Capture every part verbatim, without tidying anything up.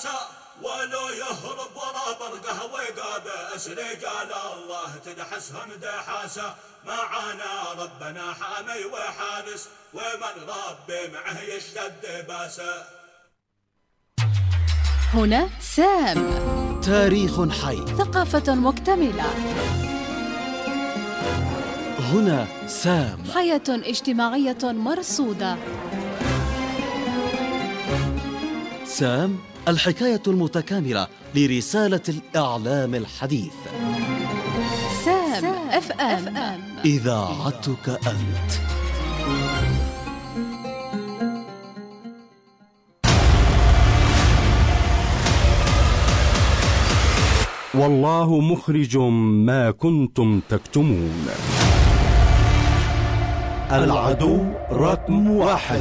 باسا ولو يهرب ورا برقه وقابس رجال الله تدحسهم دحاسة معنا ربنا حامي وحارس ومن ربي معه يشتد باسا. هنا سام، تاريخ حي، ثقافة مكتملة. هنا سام، حياة اجتماعية مرصودة. سام، الحكاية المتكاملة لرسالة الإعلام الحديث. سام, سام اف ام, إذاعتك أنت. والله مخرج ما كنتم تكتمون. العدو رقم واحد.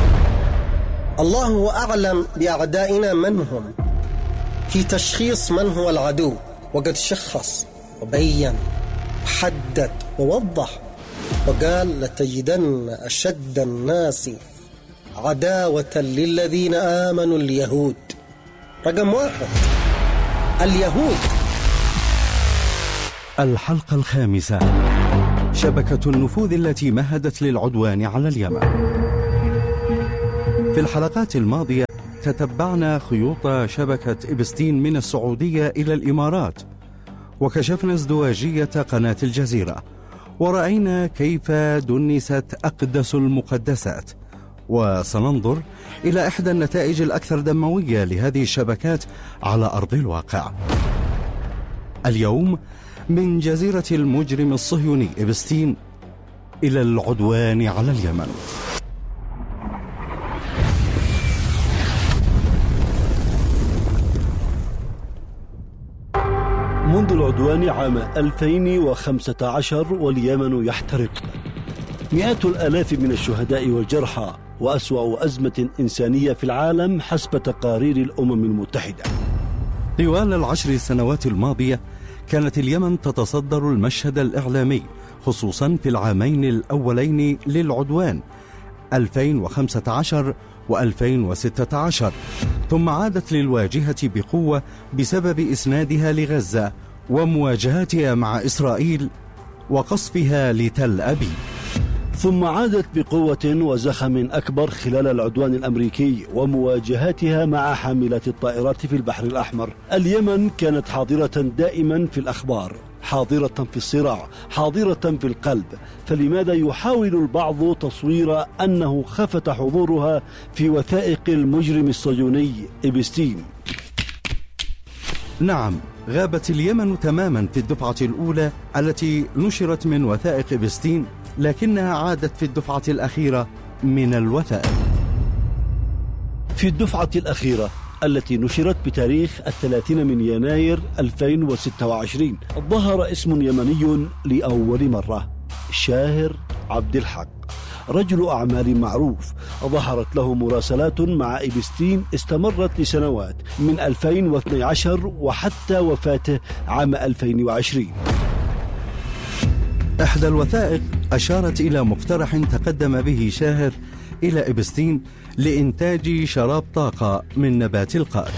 الله أعلم بأعدائنا من هم في تشخيص من هو العدو، وقد شخص وبين وحدد ووضح وقال: لتجدن أشد الناس عداوة للذين آمنوا اليهود. رقم واحد اليهود. الحلقة الخامسة، شبكة النفوذ التي مهدت للعدوان على اليمن. في الحلقات الماضية تتبعنا خيوط شبكة إبستين من السعودية إلى الإمارات، وكشفنا ازدواجية قناة الجزيرة، ورأينا كيف دنست أقدس المقدسات، وسننظر إلى إحدى النتائج الأكثر دموية لهذه الشبكات على أرض الواقع. اليوم من جزيرة المجرم الصهيوني إبستين إلى العدوان على اليمن. منذ العدوان عام ألفين وخمسة عشر واليمن يحترق، مئات الآلاف من الشهداء والجرحى، وأسوأ أزمة إنسانية في العالم حسب تقارير الأمم المتحدة. طوال العشر سنوات الماضية كانت اليمن تتصدر المشهد الإعلامي، خصوصا في العامين الأولين للعدوان ألفين وخمسة عشر وألفين وستة عشر، ثم عادت للواجهة بقوة بسبب إسنادها لغزة ومواجهتها مع إسرائيل وقصفها لتل أبيب، ثم عادت بقوة وزخم أكبر خلال العدوان الأمريكي ومواجهاتها مع حاملات الطائرات في البحر الأحمر. اليمن كانت حاضرة دائما في الأخبار، حاضرة في الصراع، حاضرة في القلب. فلماذا يحاول البعض تصوير أنه خفت حضورها في وثائق المجرم الصهيوني إبستين؟ نعم، غابت اليمن تماما في الدفعة الأولى التي نشرت من وثائق إبستين، لكنها عادت في الدفعة الأخيرة من الوثائق. في الدفعة الأخيرة التي نشرت بتاريخ الثلاثين من يناير ألفين وستة وعشرين ظهر اسم يمني لأول مرة: شاهر عبد الحق، رجل أعمال معروف. ظهرت له مراسلات مع إبستين استمرت لسنوات من ألفين واثني عشر وحتى وفاته عام ألفين وعشرين. إحدى الوثائق أشارت إلى مقترح تقدم به شاهر إلى إبستين لإنتاج شراب طاقة من نبات القات.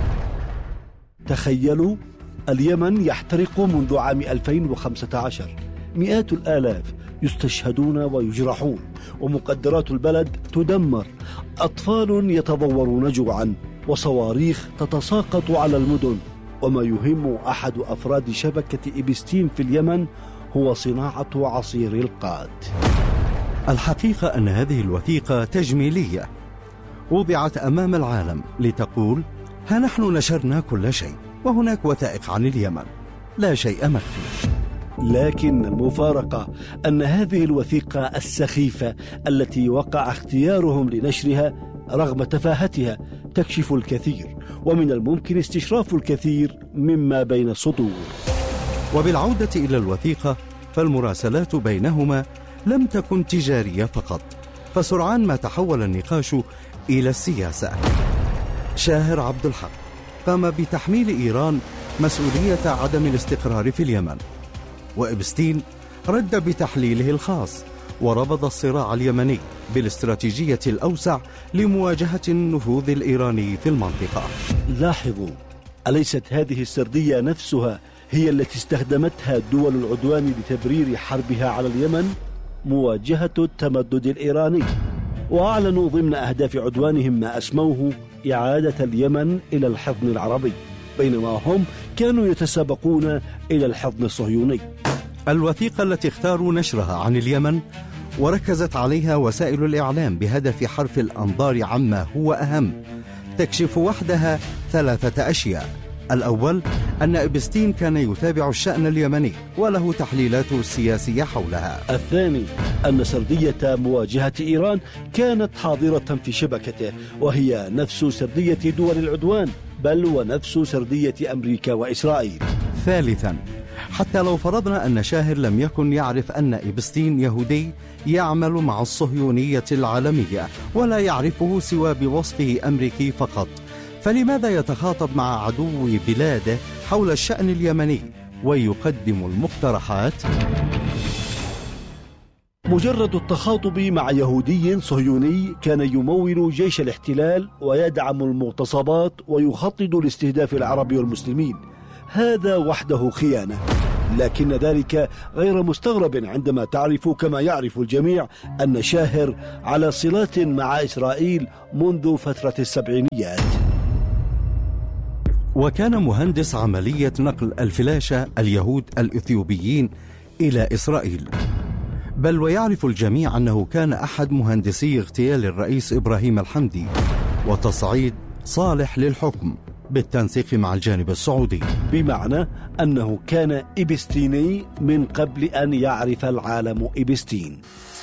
تخيلوا، اليمن يحترق منذ عام ألفين وخمسة عشر، مئات الآلاف يستشهدون ويجرحون، ومقدرات البلد تدمر، أطفال يتضورون جوعا، وصواريخ تتساقط على المدن. وما يهم أحد أفراد شبكة إبستين في اليمن هو صناعة عصير القات. الحقيقة أن هذه الوثيقة تجميلية، وضعت أمام العالم لتقول: ها نحن نشرنا كل شيء، وهناك وثائق عن اليمن، لا شيء مخفي. لكن المفارقة أن هذه الوثيقة السخيفة التي وقع اختيارهم لنشرها رغم تفاهتها تكشف الكثير، ومن الممكن استشراف الكثير مما بين السطور. وبالعودة إلى الوثيقة، فالمراسلات بينهما لم تكن تجارية فقط، فسرعان ما تحول النقاش إلى السياسة. شاهر عبد الحق قام بتحميل إيران مسؤولية عدم الاستقرار في اليمن، وإبستين رد بتحليله الخاص وربط الصراع اليمني بالاستراتيجية الأوسع لمواجهة النفوذ الإيراني في المنطقة. لاحظوا، أليست هذه السردية نفسها هي التي استخدمتها دول العدوان لتبرير حربها على اليمن؟ مواجهة التمدد الإيراني. وأعلنوا ضمن أهداف عدوانهم ما أسموه إعادة اليمن إلى الحضن العربي، بينما هم كانوا يتسابقون إلى الحضن الصهيوني. الوثيقة التي اختاروا نشرها عن اليمن وركزت عليها وسائل الإعلام بهدف حرف الأنظار عما هو أهم، تكشف وحدها ثلاثة أشياء. الأول أن إبستين كان يتابع الشأن اليمني وله تحليلاته السياسية حولها. الثاني أن سردية مواجهة إيران كانت حاضرة في شبكته، وهي نفس سردية دول العدوان، بل ونفس سردية أمريكا وإسرائيل. ثالثا، حتى لو فرضنا أن شاهر لم يكن يعرف أن إبستين يهودي يعمل مع الصهيونية العالمية ولا يعرفه سوى بوصفه أمريكي فقط، فلماذا يتخاطب مع عدو بلاده حول الشأن اليمني ويقدم المقترحات؟ مجرد التخاطب مع يهودي صهيوني كان يمول جيش الاحتلال ويدعم المغتصبات ويخطط لاستهداف العرب والمسلمين، هذا وحده خيانة. لكن ذلك غير مستغرب عندما تعرف كما يعرف الجميع أن شاهر على صلات مع إسرائيل منذ فترة السبعينيات. وكان مهندس عملية نقل الفلاشة اليهود الإثيوبيين إلى إسرائيل، بل ويعرف الجميع أنه كان أحد مهندسي اغتيال الرئيس إبراهيم الحمدي وتصعيد صالح للحكم بالتنسيق مع الجانب السعودي، بمعنى أنه كان إبستيني من قبل أن يعرف العالم إبستين.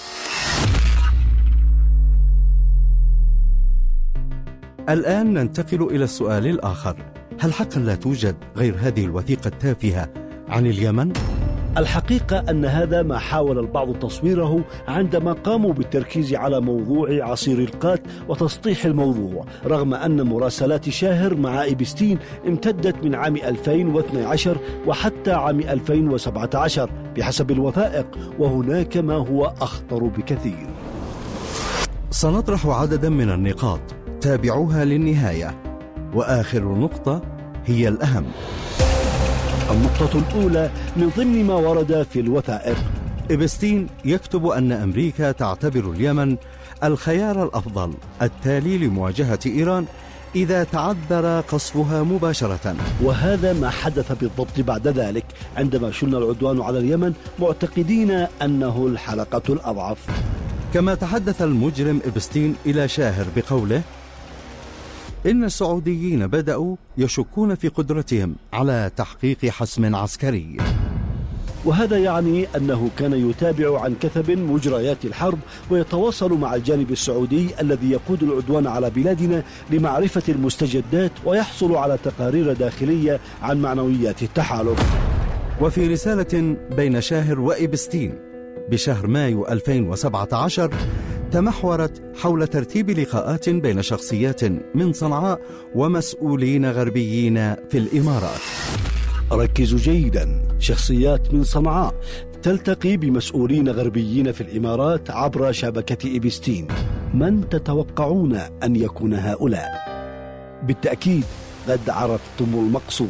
الآن ننتقل إلى السؤال الآخر: هل حقا لا توجد غير هذه الوثيقة التافهة عن اليمن؟ الحقيقة أن هذا ما حاول البعض تصويره عندما قاموا بالتركيز على موضوع عصير القات وتسطيح الموضوع، رغم أن مراسلات شاهر مع إبستين امتدت من عام ألفين واثني عشر وحتى عام ألفين وسبعة عشر بحسب الوثائق، وهناك ما هو أخطر بكثير. سنطرح عددا من النقاط، تابعوها للنهاية، وآخر نقطة هي الأهم. النقطة الأولى من ضمن ما ورد في الوثائق: إبستين يكتب أن أمريكا تعتبر اليمن الخيار الأفضل التالي لمواجهة إيران إذا تعذر قصفها مباشرة. وهذا ما حدث بالضبط بعد ذلك، عندما شن العدوان على اليمن معتقدين أنه الحلقة الأضعف. كما تحدث المجرم إبستين إلى شاهر بقوله: إن السعوديين بدأوا يشكون في قدرتهم على تحقيق حسم عسكري. وهذا يعني أنه كان يتابع عن كثب مجريات الحرب ويتواصل مع الجانب السعودي الذي يقود العدوان على بلادنا لمعرفة المستجدات ويحصل على تقارير داخلية عن معنويات التحالف. وفي رسالة بين شاهر وإبستين بشهر مايو ألفين وسبعة عشر تمحورت حول ترتيب لقاءات بين شخصيات من صنعاء ومسؤولين غربيين في الإمارات. ركزوا جيدا، شخصيات من صنعاء تلتقي بمسؤولين غربيين في الإمارات عبر شبكة إبستين. من تتوقعون أن يكون هؤلاء؟ بالتأكيد قد عرفتم المقصود.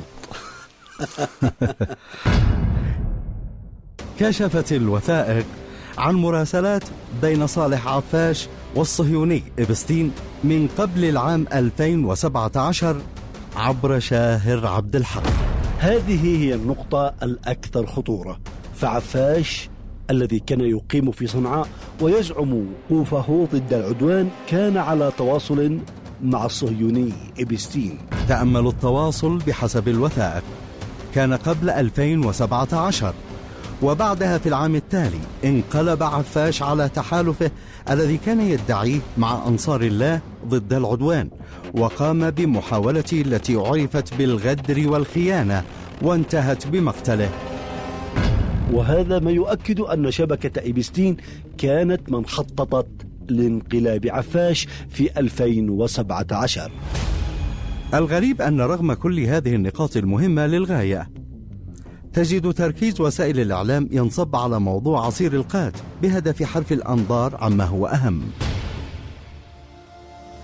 كشفت الوثائق عن مراسلات بين صالح عفاش والصهيوني إبستين من قبل العام ألفين وسبعة عشر عبر شاهر عبد الحق. هذه هي النقطة الأكثر خطورة، فعفاش الذي كان يقيم في صنعاء ويزعم وقوفه ضد العدوان كان على تواصل مع الصهيوني إبستين. تأملوا التواصل بحسب الوثائق، كان قبل ألفين وسبعة عشر، وبعدها في العام التالي انقلب عفاش على تحالفه الذي كان يدعيه مع أنصار الله ضد العدوان، وقام بمحاولته التي عرفت بالغدر والخيانة وانتهت بمقتله. وهذا ما يؤكد أن شبكة إبستين كانت من خططت لانقلاب عفاش في ألفين وسبعة عشر. الغريب أن رغم كل هذه النقاط المهمة للغاية تجد تركيز وسائل الإعلام ينصب على موضوع عصير القات بهدف حرف الأنظار عما هو أهم.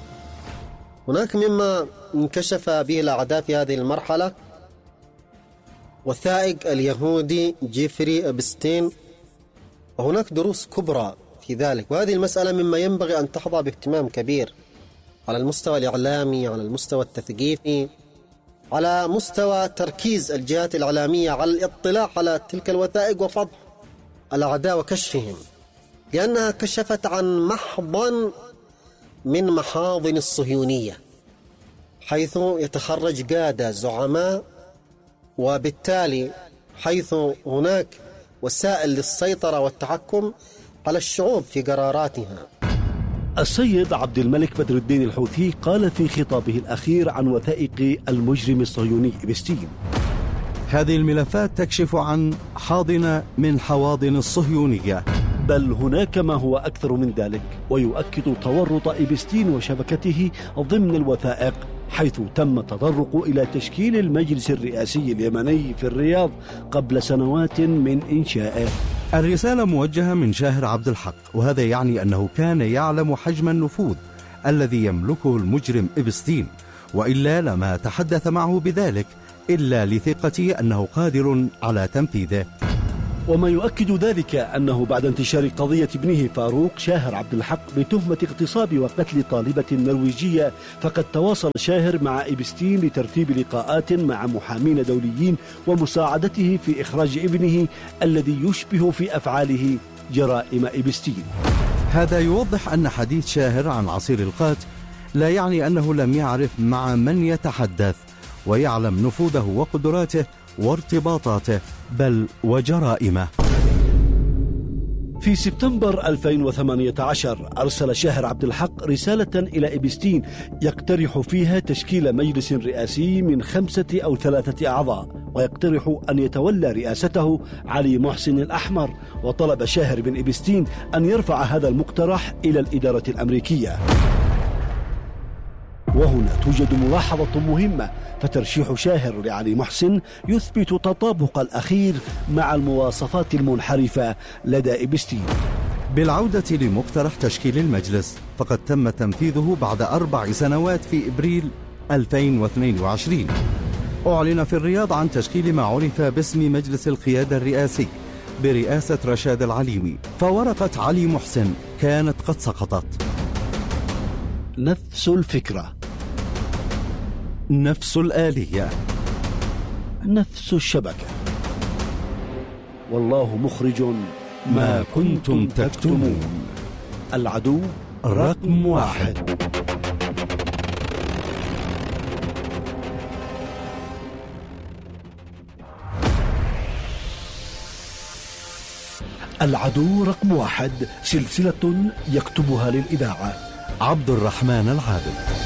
هناك مما انكشف به الأعداء في هذه المرحلة وثائق اليهودي جيفري إبستين، وهناك دروس كبرى في ذلك. وهذه المسألة مما ينبغي أن تحظى باهتمام كبير على المستوى الإعلامي، على المستوى التثقيفي، على مستوى تركيز الجهات الإعلامية على الاطلاع على تلك الوثائق وفضح الأعداء وكشفهم، لأنها كشفت عن محضن من محاضن الصهيونية، حيث يتخرج قادة زعماء، وبالتالي حيث هناك وسائل للسيطرة والتحكم على الشعوب في قراراتها. السيد عبد الملك بدر الدين الحوثي قال في خطابه الأخير عن وثائق المجرم الصهيوني إبستين: هذه الملفات تكشف عن حاضنة من حواضن الصهيونية، بل هناك ما هو أكثر من ذلك، ويؤكد تورط إبستين وشبكته ضمن الوثائق، حيث تم التطرق إلى تشكيل المجلس الرئاسي اليمني في الرياض قبل سنوات من إنشائه. الرسالة موجهة من شاهر عبد الحق، وهذا يعني أنه كان يعلم حجم النفوذ الذي يملكه المجرم إبستين، وإلا لما تحدث معه بذلك إلا لثقته أنه قادر على تنفيذه. وما يؤكد ذلك أنه بعد انتشار قضية ابنه فاروق شاهر عبد الحق بتهمة اغتصاب وقتل طالبة نرويجية، فقد تواصل شاهر مع إبستين لترتيب لقاءات مع محامين دوليين ومساعدته في إخراج ابنه الذي يشبه في أفعاله جرائم إبستين. هذا يوضح أن حديث شاهر عن عصير القات لا يعني أنه لم يعرف مع من يتحدث ويعلم نفوذه وقدراته وارتباطاته، بل وجرائمه. في سبتمبر ألفين وثمانية عشر أرسل شاهر عبد الحق رسالة إلى إبستين يقترح فيها تشكيل مجلس رئاسي من خمسة أو ثلاثة أعضاء، ويقترح أن يتولى رئاسته علي محسن الأحمر، وطلب شاهر بن إبستين أن يرفع هذا المقترح إلى الإدارة الأمريكية. وهنا توجد ملاحظة مهمة، فترشيح شاهر لعلي محسن يثبت تطابق الأخير مع المواصفات المنحرفة لدى إبستين. بالعودة لمقترح تشكيل المجلس، فقد تم تنفيذه بعد أربع سنوات في إبريل ألفين واثنين وعشرين. أعلن في الرياض عن تشكيل ما عرف باسم مجلس القيادة الرئاسي برئاسة رشاد العليمي، فورقة علي محسن كانت قد سقطت. نفس الفكرة، نفس الآلية، نفس الشبكة، والله مخرج ما كنتم تكتمون. العدو رقم واحد. العدو رقم واحد، سلسلة يكتبها للإذاعة عبد الرحمن العابد.